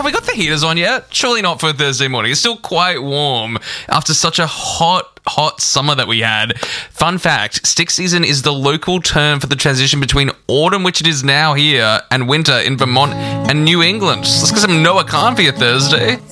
have we got the heaters on yet? Surely not for Thursday morning. It's still quite warm after such a hot summer that we had. Fun fact, stick season is the local term for the transition between autumn, which it is now here, and winter in Vermont and New England. Let's get some Noah Khan for your Thursday.